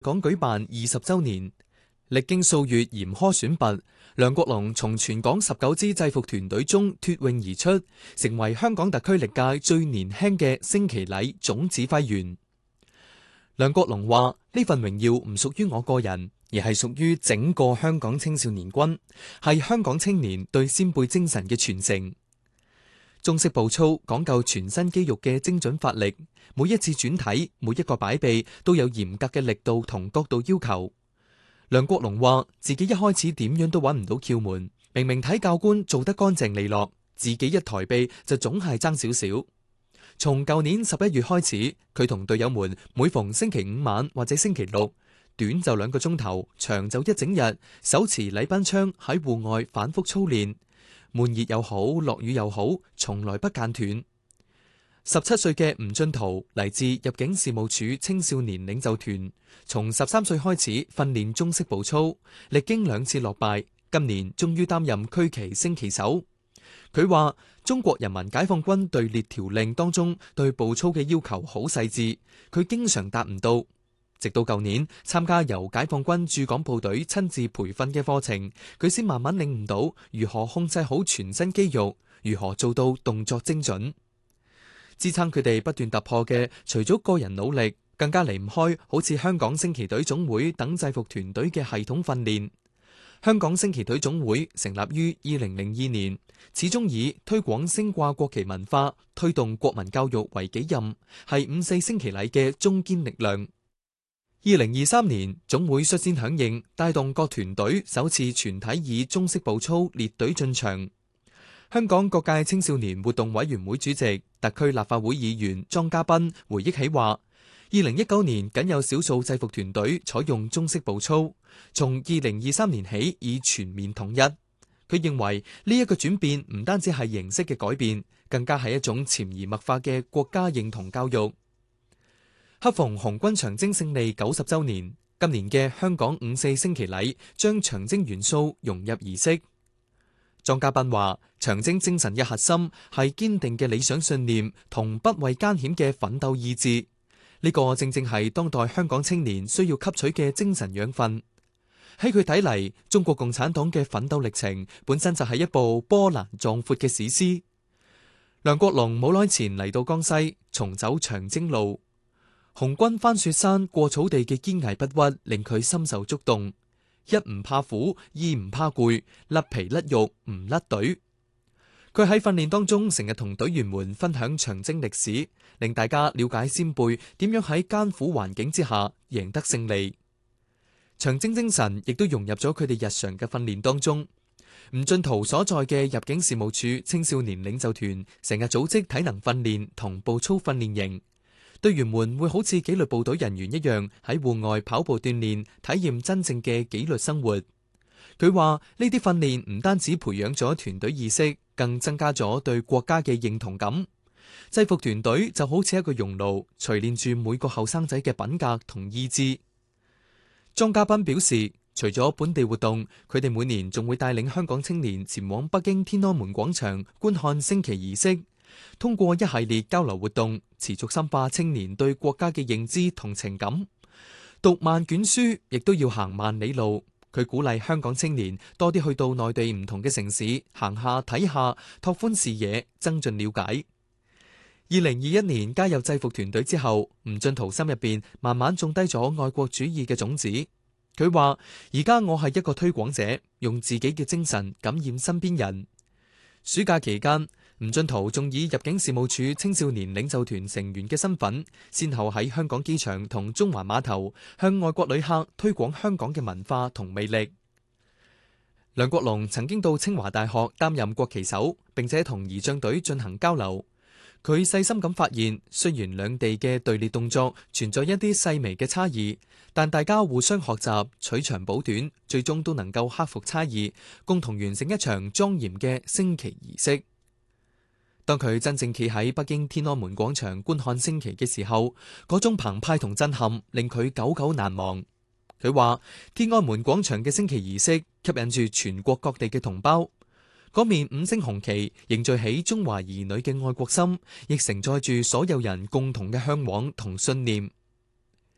港舉辦20週年，歷經數月嚴苛選拔，梁國龍從全港19支制服團隊中脫穎而出，成為香港特區歷屆最年輕嘅升旗禮總指揮員。梁國龍話：呢份榮耀唔屬於我個人，而係屬於整個香港青少年軍，係香港青年對先輩精神嘅傳承。中式步操講究全身肌肉嘅精準發力，每一次轉體、每一個擺臂都有嚴格嘅力度同角度要求。梁國龍話：自己一開始點樣都揾唔到竅門，明明睇教官做得乾淨利落，自己一抬臂就總係爭少少。從舊年11月開始，佢同隊友們每逢星期五晚或者星期六，短就2個鐘頭，長就一整日，手持禮賓槍喺戶外反覆操練。悶熱又好，落雨又好，從來不間斷。17歲嘅吳俊圖嚟自入境事務處青少年領袖團，從13歲開始訓練中式步操，歷經2次落敗，今年終於擔任區旗升旗手。佢話：中國人民解放軍隊列條令當中對步操嘅要求好細緻，佢經常達唔到。直到舊年參加由解放軍駐港部隊親自培訓嘅課程，佢先慢慢領悟到如何控制好全身肌肉，如何做到動作精準。支撐佢哋不斷突破嘅，除咗個人努力，更加離唔開好似香港升旗隊總會等制服團隊嘅系統訓練。香港升旗隊總會成立於2002年，始終以推廣升掛國旗文化、推動國民教育為己任，係5·4升旗禮嘅中堅力量。2023年，總會率先響應，帶動各團隊首次全體以中式步操列隊進場。香港各界青少年活動委員會主席、特區立法會議員莊家斌回憶起話：2019年僅有少數制服團隊採用中式步操，從2023年起已全面統一。佢認為呢一個轉變唔單止係形式嘅改變，更加係一種潛移默化嘅國家認同教育。恰逢紅軍長征勝利90週年，今年嘅香港5·4升旗禮將長征元素融入儀式。莊家斌話：長征精神嘅核心係堅定嘅理想信念同不畏艱險嘅奮鬥意志，呢個正正係當代香港青年需要吸取嘅精神養分。喺佢睇嚟，中國共產黨嘅奮鬥歷程本身就係一部波瀾壯闊嘅史詩。梁國龍冇耐前嚟到江西，重走長征路。紅軍翻雪山過草地嘅堅毅不屈令佢深受觸動。一唔怕苦，二唔怕攰，甩皮甩肉唔甩隊。佢喺訓練當中成日同隊員們分享長征歷史，令大家了解先輩點樣喺艱苦環境之下贏得勝利。長征精神亦都融入咗佢哋日常嘅訓練當中。吳俊圖所在嘅入境事務處青少年領袖團成日組織體能訓練同步操訓練營。隊員們會好似紀律部隊人員一樣喺戶外跑步鍛煉，體驗真正嘅紀律生活。佢話呢啲訓練唔單止培養咗團隊意識，更增加咗對國家嘅認同感。制服團隊就好似一個熔爐，錘煉住每個後生仔嘅品格同意志。莊家斌表示，除咗本地活動，佢哋每年仲會帶領香港青年前往北京天安門廣場觀看升旗儀式。通過一系列交流活動，持續深化青年對國家嘅認知同情感。讀萬卷書，亦都要行萬里路。佢鼓勵香港青年多啲去到內地唔同嘅城市行下睇下，拓寬視野，增進了解。2021年加入制服團隊之後，吳俊圖心入邊慢慢種低咗愛國主義嘅種子。佢話：而家我係一個推廣者，用自己嘅精神感染身邊人。暑假期間，吳俊圖仲以入境事務處青少年領袖團成員嘅身份，先後喺香港機場同中環碼頭向外國旅客推廣香港嘅文化同魅力。梁國龍曾經到清華大學擔任國旗手，並且同儀仗隊進行交流。佢細心咁發現，雖然兩地嘅隊列動作存在一啲細微嘅差異，但大家互相學習，取長補短，最終都能夠克服差異，共同完成一場莊嚴嘅升旗儀式。當佢真正企喺北京天安門廣場觀看升旗嘅時候，嗰種澎湃同震撼令佢久久難忘。佢話：天安門廣場嘅升旗儀式吸引住全國各地嘅同胞，嗰面5星紅旗凝聚起中華兒女嘅愛國心，亦承載住所有人共同嘅向往同信念。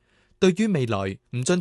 對於未來唔進